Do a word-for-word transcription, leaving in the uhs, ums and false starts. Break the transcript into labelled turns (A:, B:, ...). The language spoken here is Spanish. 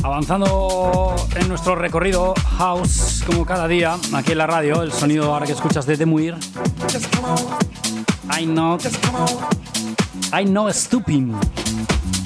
A: Avanzando en nuestro recorrido house, como cada día, aquí en la radio, el sonido ahora que escuchas de Demuir. I know, I know Stupid.